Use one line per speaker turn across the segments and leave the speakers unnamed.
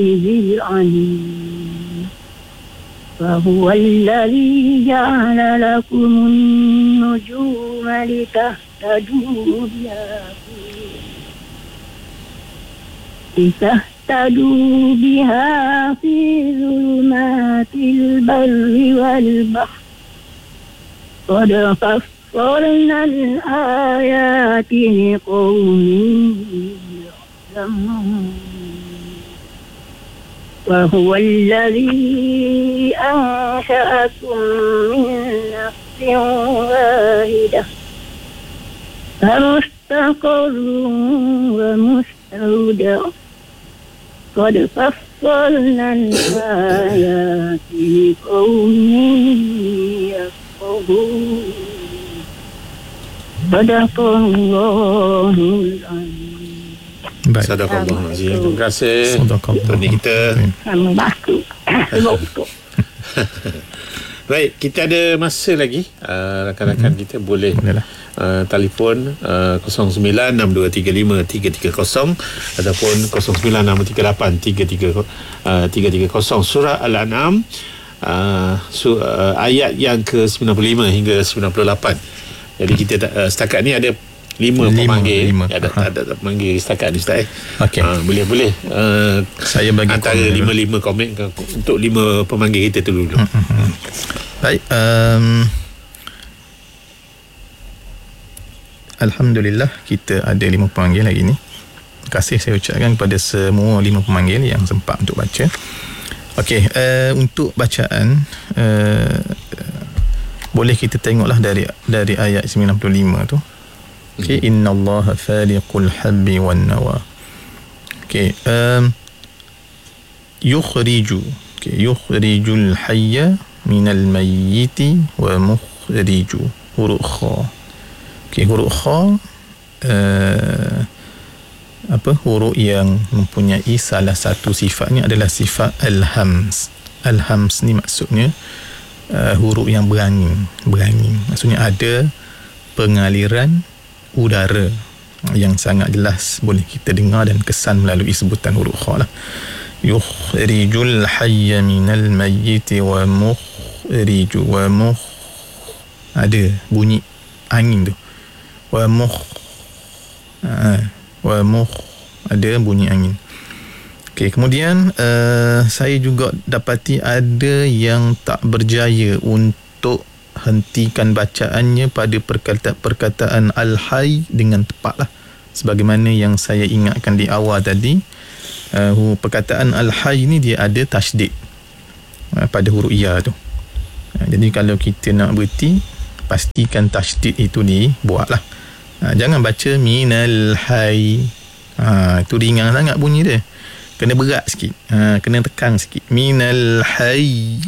العليم وهو الذي جعل لكم النجوم لتهتدوا بها في ظلمات البر والبحر قد فصلنا الآيات لقوم يعلمون وهو الذي أنشأكم من نفس واحدة فمستقر ومستودع قد فصلنا الآيات لقوم يفقهون صدق الله العظيم.
Sadaqallah Azim. Terima kasih. Tadi kita baik, kita ada masa lagi. Rakan-rakan kita boleh telefon 0962353330 ataupun 09638330. Surah Al-An'am ayat yang ke-95 hingga 98. Jadi kita setakat ni ada 5 pemanggil. Ada pemanggil setakat ni Ustaz.
Okey.
Boleh
saya bagi
antara 5 komen untuk 5 pemanggil kita tu dulu.
Baik, alhamdulillah kita ada 5 pemanggil hari ni. Terima kasih saya ucapkan kepada semua 5 pemanggil yang sempat untuk baca. Okey, untuk bacaan boleh kita tengoklah dari ayat 95 tu. Okey, innallaha faliqul habbi wan nawa. Okey, yukhrijul hayya minal mayyiti wa mukhriju huruf kha. Okey, huruf kha huruf yang mempunyai salah satu sifatnya adalah sifat al-hams. Al-hams ni maksudnya huruf yang berangin. Maksudnya ada pengaliran udara yang sangat jelas boleh kita dengar dan kesan melalui sebutan huruf kha lah. Yukhrijul hayya minal mayyiti wa mukhriju ada bunyi angin tu. Wa ada bunyi angin. Okey, kemudian saya juga dapati ada yang tak berjaya untuk hentikan bacaannya pada perkataan al-hayy dengan tepat lah. Sebagaimana yang saya ingatkan di awal tadi, perkataan al-hayy ni dia ada tasydid pada huruf ya tu. Jadi kalau kita nak berhenti, pastikan tasydid itu dibuat lah. Jangan baca minal hayy. Itu ringan sangat bunyi dia. Kena berat sikit. Kena tekan sikit. Minal hayy.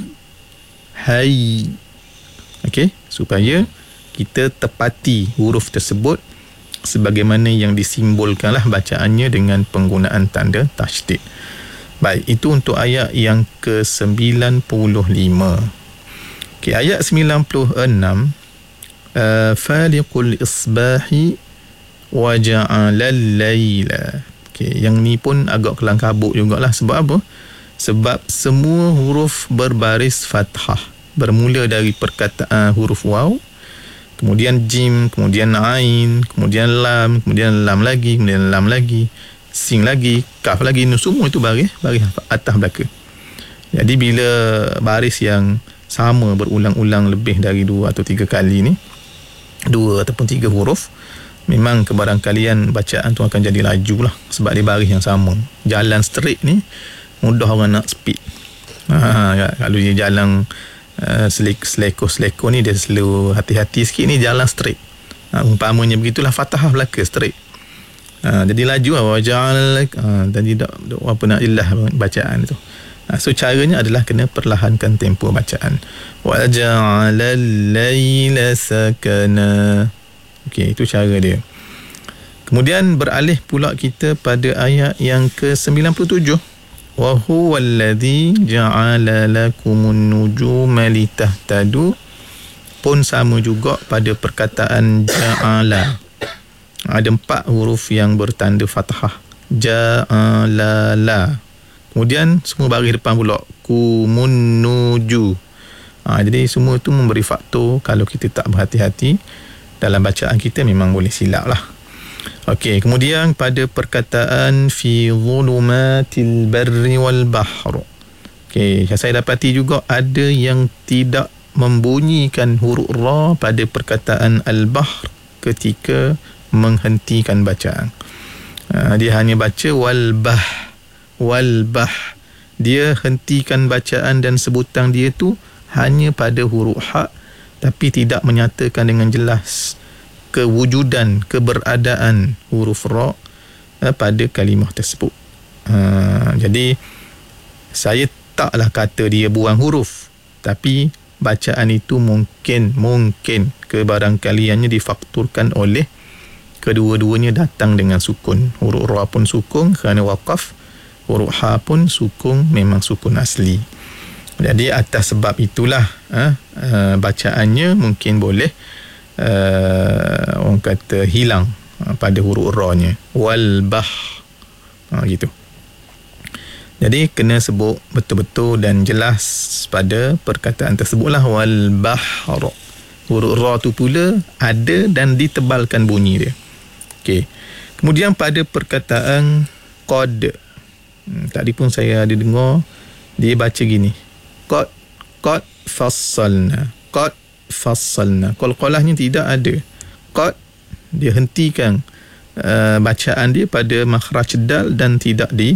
Okey, supaya kita tepati huruf tersebut sebagaimana yang disimbolkanlah bacaannya dengan penggunaan tanda tasydid. Baik, itu untuk ayat yang ke-95. Okey, ayat 96, faliqul isbahi wa ja'alal laila. Okey, yang ni pun agak kelang kabut jugalah. Sebab apa? Sebab semua huruf berbaris fathah, bermula dari perkataan huruf waw, kemudian jim, kemudian ain, kemudian lam lagi, kemudian lam lagi, sin lagi, kaf lagi. Semua itu baris atas belakang. Jadi bila baris yang sama berulang-ulang lebih dari 2 atau 3 kali ni, 2 ataupun 3 huruf, memang kebarangkalian bacaan tu akan jadi laju lah. Sebab dia baris yang sama. Jalan straight ni mudah orang nak speed. Kalau dia jalan seleko ni dia slow, hati-hati sikit. Ni jalan straight. Umpamanya begitulah fathah belaka straight. Jadi laju lah waja'al. Dan tidak apa nak ilah bacaan itu. So caranya adalah kena perlahankan tempo bacaan. Waja'alal layla sakana. Okey, itu cara dia. Kemudian beralih pula kita pada ayat yang ke-97. Wa huwal ladzi ja'ala lakumun nujuma litahtadu. Pun sama juga pada perkataan ja'ala. Ada 4 huruf yang bertanda fathah. Ja'ala la. Kemudian semua baris depan pula kumunuju. Jadi semua tu memberi faktor kalau kita tak berhati-hati dalam bacaan kita memang boleh silap lah. Okey, kemudian pada perkataan fi zulumatil barri wal bahr. Okey, saya dapati juga ada yang tidak membunyikan huruf ra pada perkataan al-bahr ketika menghentikan bacaan. Dia hanya baca wal bah. Dia hentikan bacaan dan sebutan dia tu hanya pada huruf ha, tapi tidak menyatakan dengan jelas kewujudan, keberadaan huruf ra pada kalimah tersebut. Jadi saya taklah kata dia buang huruf, tapi bacaan itu mungkin kebarangkaliannya difakturkan oleh kedua-duanya datang dengan sukun. Huruf ra pun sukun kerana waqaf, huruf ha pun sukun memang sukun asli. Jadi atas sebab itulah bacaannya mungkin boleh orang kata hilang pada huruf ra-nya. Wal bah, gitu. Jadi kena sebut betul-betul dan jelas pada perkataan tersebutlah wal bahr. Huruf ra tu pula ada dan ditebalkan bunyi dia. Okey. Kemudian pada perkataan qad, tadi pun saya ada dengar dia baca gini. Qad fassalna. Qalqalahnya tidak ada. Qad dia hentikan bacaan dia pada makhraj dal dan tidak di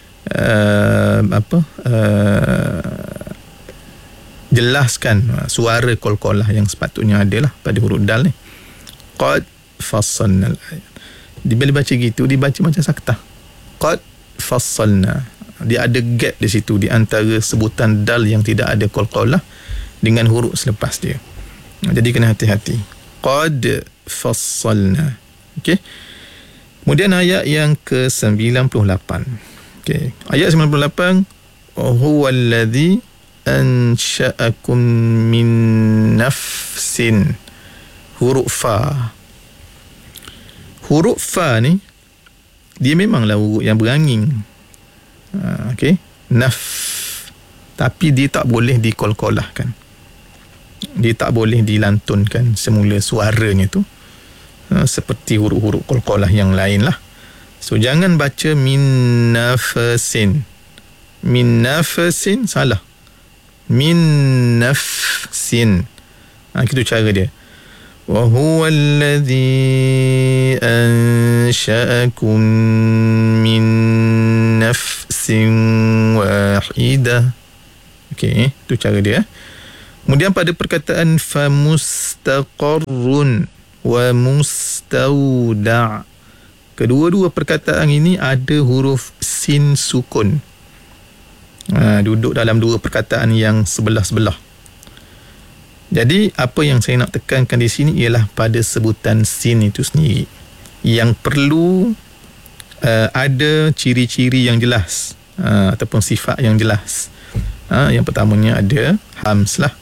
jelaskan suara qalqalah yang sepatutnya adalah pada huruf dal ni. Qad fassalna al-ayat. Dia bila baca gitu dibaca macam saktah. Qad fassalna. Dia ada gap di situ di antara sebutan dal yang tidak ada qalqalah dengan huruf selepas dia. Jadi kena hati-hati. Qad fassalna. Okey. Kemudian ayat yang ke-98. Okey. Ayat 98, huwallazi ansha'akum min nafsin. Huruf fa. Huruf fa ni dia memanglah huruf yang berangin. Okey, naf, tapi dia tak boleh dikolkolahkan. Dia tak boleh dilantunkan semula suaranya tu seperti huruf-huruf kolkolah yang lain lah. So jangan baca min nafasin. Min nafasin salah. Min nafsin. Itu cara dia. Wa huwa alladhi ansha'akum min nafsin wahidah. Okey, itu cara dia. Kemudian pada perkataan fa mustaqarrun wa mustauda', kedua-dua perkataan ini ada huruf sin sukun. Duduk dalam dua perkataan yang sebelah-sebelah. Jadi apa yang saya nak tekankan di sini ialah pada sebutan sin itu sendiri yang perlu ada ciri-ciri yang jelas ataupun sifat yang jelas. Yang pertamanya ada hams lah,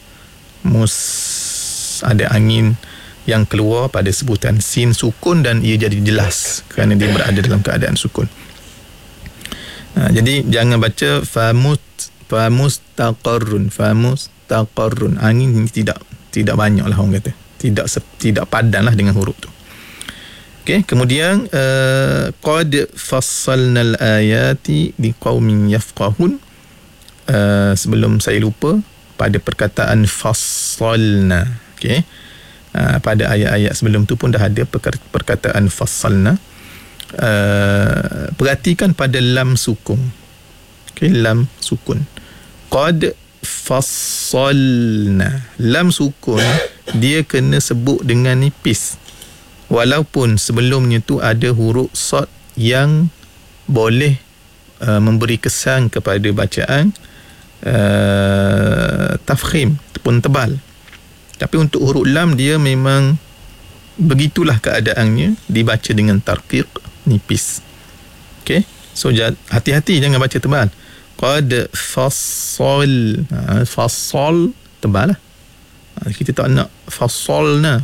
ada angin yang keluar pada sebutan sin sukun dan ia jadi jelas kerana dia berada dalam keadaan sukun. Jadi jangan baca famustaqarrun. Angin ini tidak banyak lah orang kata, tidak padan lah dengan huruf tu. Okey, kemudian qad fassalnal ayati liqaumin yafqahun. Sebelum saya lupa, pada perkataan fassalna, okey, pada ayat-ayat sebelum tu pun dah ada perkataan fassalna. Perhatikan pada lam sukun. Okey, lam sukun. Qad fassalna. Lam sukun dia kena sebut dengan nipis. Walaupun sebelumnya tu ada huruf sad yang boleh memberi kesan kepada bacaan tafkhim pun tebal. Tapi untuk huruf lam dia memang begitulah keadaannya, dibaca dengan tarqiq nipis. Okey, so hati-hati jangan baca tebal. Qad fassal, fassal tebal lah. Kita tak nak fassalna,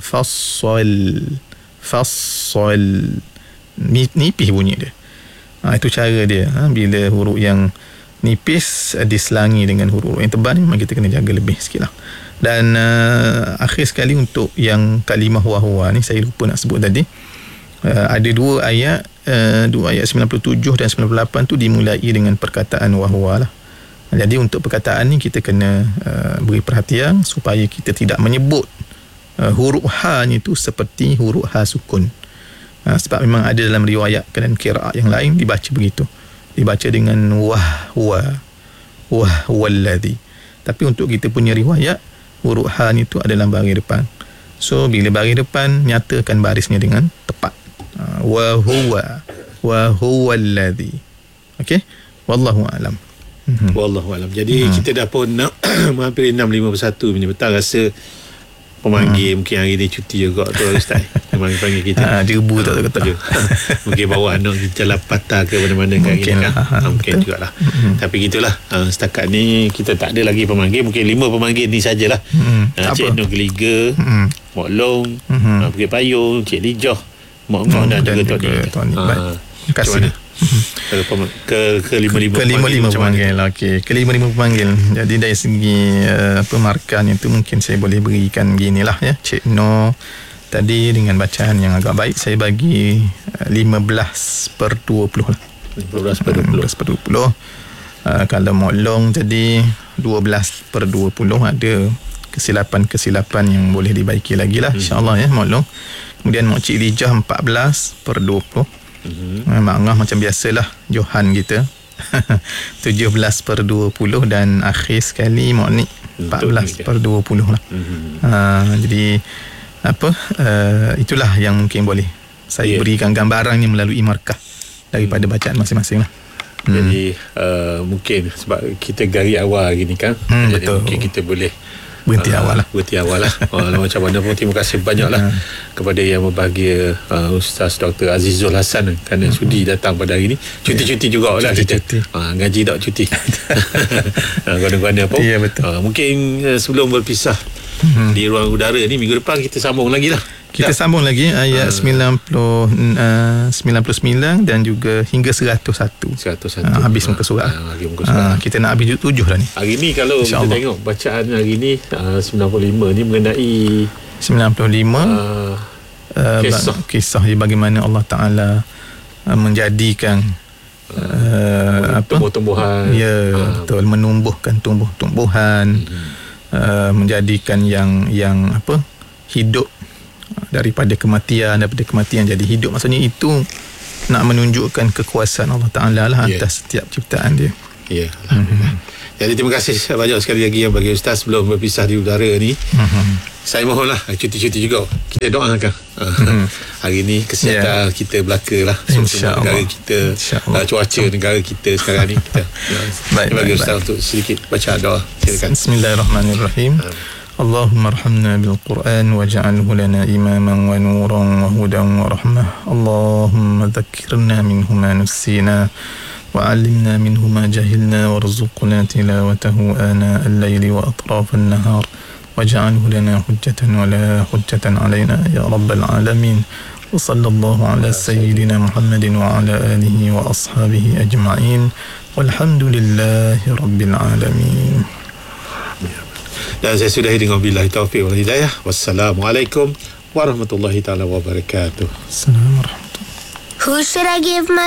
fassal nipis bunyi dia. Itu cara dia. Bila huruf yang nipis diselangi dengan huruf yang tebal ni memang kita kena jaga lebih sikit lah. Dan akhir sekali untuk yang kalimah wa-huwa ni saya lupa nak sebut tadi, ada dua ayat 97 dan 98 tu dimulai dengan perkataan wa-huwa lah. Jadi untuk perkataan ni kita kena beri perhatian supaya kita tidak menyebut huruf ha ni tu seperti huruf ha sukun. Sebab memang ada dalam riwayat dan qiraat yang lain dibaca begitu, dibaca dengan wahwallazi. Tapi untuk kita punya riwayat huruf ha ni tu adalah baris depan. So bila baris depan nyatakan barisnya dengan tepat. Wahuwallazi. Okey, wallahu alam.
Wallahu alam. Jadi kita dah pun hampir 6:51 punya petang. Rasa pemanggil mungkin hari ni cuti juga tu Ustaz. Panggil kita.
Jebu tak kata.
Mungkin bawa anak jalan patah ke mana-mana kan ini kan. Mungkin jugalah. Tapi gitulah. Setakat ni kita tak ada lagi pemanggil. Mungkin 5 pemanggil ni sajalah. Cik Nur Geliga, Mak Long, Bukit Payung, Cik Lijah, Mak Ngah dan juga Tuan Ni.
Terima kasih.
Ke-5
pemanggil. Okey, ke-5 pemanggil. Jadi dari segi markahnya tu mungkin saya boleh berikan ginilah ya. Cik No tadi dengan bacaan yang agak baik saya bagi 15/20 lah. 15/20. Kalau Mak Long tadi 12/20, ada kesilapan yang boleh dibaiki lagi lah insya-Allah ya Mak Long. Kemudian Mak Cik Lijah 14/20. Mak Ngah macam biasalah Johan kita 17/20 dan akhir sekali Mak Nik 14/20 lah. Jadi itulah yang mungkin boleh saya berikan gambarannya melalui markah daripada bacaan masing-masing lah.
Jadi mungkin sebab kita garis awal gini kan, jadi
betul.
Mungkin kita boleh
berhenti awal lah.
Macam mana pun terima kasih banyaklah kepada yang berbahagia Ustaz Dr. Azizul Hasan kerana sudi datang pada hari ini. Cuti-cuti jugalah kita. Gaji tak cuti. Guna-guna pun. Mungkin sebelum berpisah di ruang udara ni minggu depan kita sambung lagi lah.
Kita sambung lagi ayat 99 dan juga hingga 101. Habis muka surat. Kita nak habis 7 dah ni.
Hari ni kalau kita tengok bacaan hari ni 95 ni mengenai
95 kisah bagaimana Allah Ta'ala menjadikan
tumbuh-tumbuhan.
Betul, menumbuhkan tumbuh-tumbuhan, menjadikan yang hidup daripada kematian jadi hidup. Maksudnya itu nak menunjukkan kekuasaan Allah Ta'ala lah atas setiap ciptaan dia.
Jadi terima kasih banyak sekali lagi yang bagi Ustaz sebelum berpisah di udara ni. Saya mohonlah cuti-cuti juga kita doakan hari ni kesihatan kita belaka lah semua negara kita, cuaca negara kita sekarang ni kita. Bagi Ustaz untuk sedikit baca doa. Silakan.
Bismillahirrahmanirrahim. اللهم ارحمنا بالقرآن واجعله لنا إماما ونورا وهدى ورحمة. اللهم ذكرنا منه ما نسينا وعلمنا منه ما جهلنا وارزقنا تلاوته آناء الليل وأطراف النهار واجعله لنا حجة ولا حجة علينا يا رب العالمين. وصلى الله على سيدنا محمد وعلى آله وأصحابه أجمعين والحمد لله رب العالمين.
Dan saya sudahi dengan billahi taufiq wal hidayah. Wassalamualaikum warahmatullahi taala wabarakatuh.
Assalamualaikum.
Who should I give my